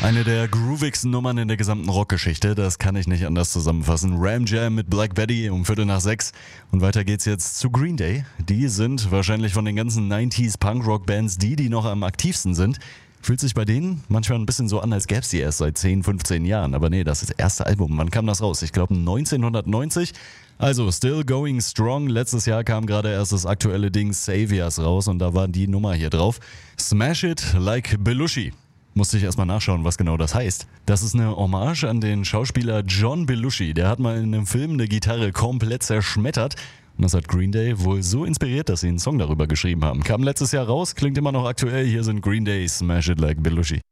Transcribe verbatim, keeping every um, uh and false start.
Eine der groovigsten Nummern in der gesamten Rockgeschichte, das kann ich nicht anders zusammenfassen. Ram Jam mit Black Betty um Viertel nach sechs. Und weiter geht's jetzt zu Green Day. Die sind wahrscheinlich von den ganzen neunziger Punk-Rock-Bands die, die noch am aktivsten sind. Fühlt sich bei denen manchmal ein bisschen so an, als gäb's die erst seit zehn, fünfzehn Jahren. Aber nee, das ist das erste Album. Wann kam das raus? Ich glaube neunzehnhundertneunzig. Also Still Going Strong. Letztes Jahr kam gerade erst das aktuelle Ding Saviors raus und da war die Nummer hier drauf. Smash It Like Belushi. Musste ich erstmal nachschauen, was genau das heißt. Das ist eine Hommage an den Schauspieler John Belushi. Der hat mal in einem Film eine Gitarre komplett zerschmettert. Und das hat Green Day wohl so inspiriert, dass sie einen Song darüber geschrieben haben. Kam letztes Jahr raus, klingt immer noch aktuell. Hier sind Green Day, Smash It Like Belushi.